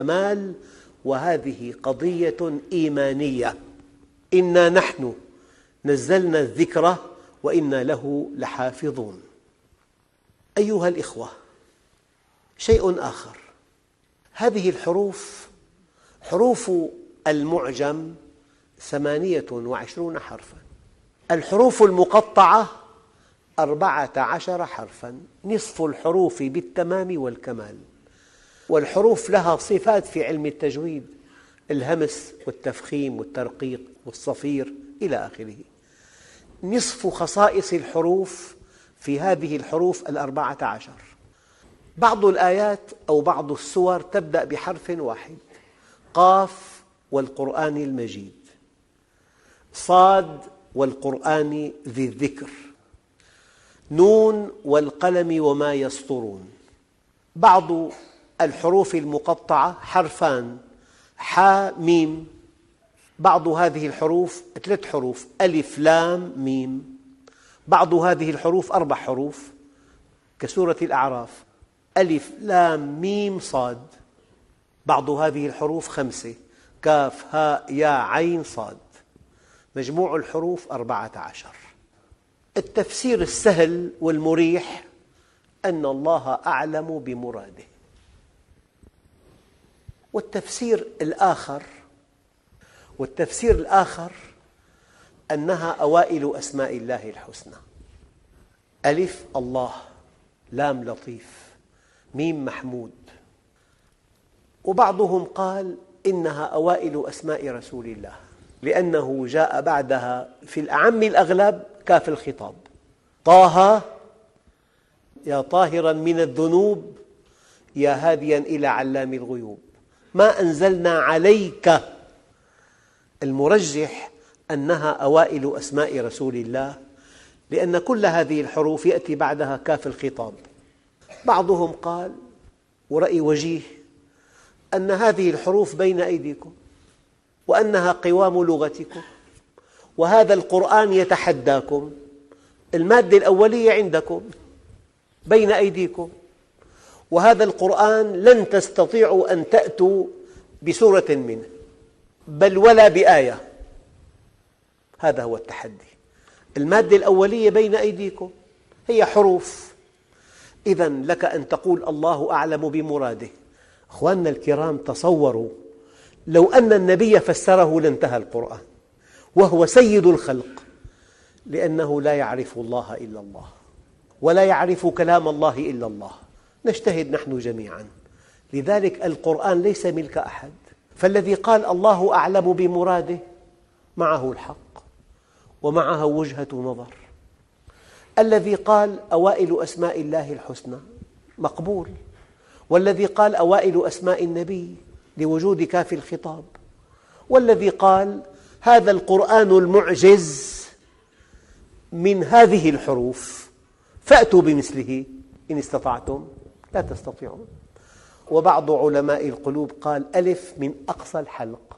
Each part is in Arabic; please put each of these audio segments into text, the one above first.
والكمال، وهذه قضية إيمانية. إنا نحن نزلنا الذكر وإنا له لحافظون. أيها الإخوة، شيء آخر، هذه الحروف حروف المعجم 28 حرفاً، الحروف المقطعة 14 حرفاً، نصف الحروف بالتمام والكمال. والحروف لها صفات في علم التجويد، الهمس والتفخيم والترقيق والصفير إلى آخره. نصف خصائص الحروف في هذه الحروف 14. بعض الآيات أو بعض السور تبدأ بحرف واحد: قاف والقرآن المجيد، صاد والقرآن ذي الذكر، نون والقلم وما يسطرون. بعض الحروف المقطعة حرفان: حاء ميم. بعض هذه الحروف 3 حروف: ألف لام ميم. بعض هذه الحروف 4 حروف كسورة الأعراف: ألف لام ميم صاد. بعض هذه الحروف 5: كاف هاء يا عين صاد. مجموع الحروف 14. التفسير السهل والمريح أن الله أعلم بمراده. والتفسير الآخر أنها أوائل أسماء الله الحسنى: ألف الله، لام لطيف، ميم محمود. وبعضهم قال إنها أوائل أسماء رسول الله، لأنه جاء بعدها في الأعم الأغلب كاف الخطاب: طه يا طاهرا من الذنوب يا هاديا إلى علام الغيوب. ما أنزلنا عليك. المرجح أنها أوائل أسماء رسول الله، لأن كل هذه الحروف يأتي بعدها كاف الخطاب. بعضهم قال، ورأي وجيه، أن هذه الحروف بين أيديكم، وأنها قوام لغتكم، وهذا القرآن يتحداكم. المادة الأولية عندكم بين أيديكم، وهذا القرآن لن تستطيعوا أن تأتوا بسورة منه، بل ولا بآية. هذا هو التحدي. المادة الأولية بين أيديكم، هي حروف. إذن لك أن تقول الله أعلم بمراده. أخواننا الكرام، تصوروا لو أن النبي فسره لانتهى القرآن، وهو سيد الخلق، لأنه لا يعرف الله إلا الله، ولا يعرف كلام الله إلا الله. نجتهد نحن جميعاً. لذلك القرآن ليس ملك أحد، فالذي قال الله أعلم بمراده معه الحق ومعه وجهة نظر. الذي قال أوائل أسماء الله الحسنى مقبول، والذي قال أوائل أسماء النبي لوجود كاف الخطاب، والذي قال هذا القرآن المعجز من هذه الحروف فأتوا بمثله إن استطعتم، لا تستطيعون. وبعض علماء القلوب قال ألف من أقصى الحلق،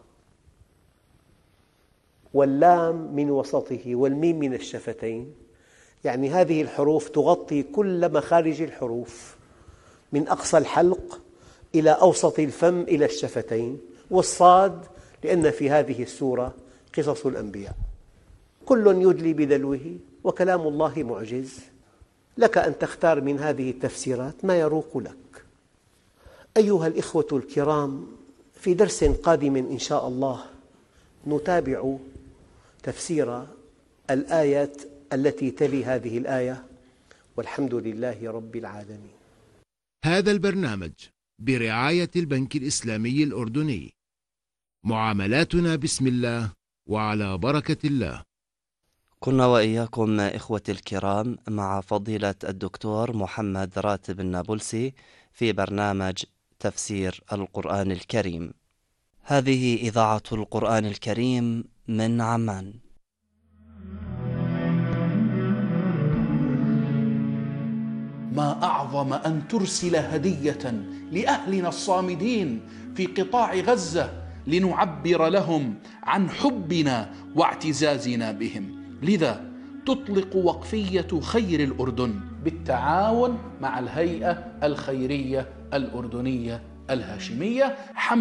واللام من وسطه، والميم من الشفتين. يعني هذه الحروف تغطي كل مخارج الحروف، من أقصى الحلق إلى أوسط الفم إلى الشفتين. والصاد لأن في هذه السورة قصص الأنبياء. كل يدلي بدلوه، وكلام الله معجز. لك أن تختار من هذه التفسيرات ما يروق لك. أيها الإخوة الكرام، في درس قادم إن شاء الله نتابع تفسير الآية التي تلي هذه الآية، والحمد لله رب العالمين. هذا البرنامج برعاية البنك الإسلامي الأردني. معاملاتنا بسم الله وعلى بركة الله. كنا وإياكم إخوتي الكرام مع فضيلة الدكتور محمد راتب النابلسي في برنامج تفسير القرآن الكريم. هذه إذاعة القرآن الكريم من عمان. ما أعظم أن ترسل هدية لأهلنا الصامدين في قطاع غزة لنعبر لهم عن حبنا واعتزازنا بهم. لذا تطلق وقفية خير الأردن بالتعاون مع الهيئة الخيرية الأردنية الهاشمية.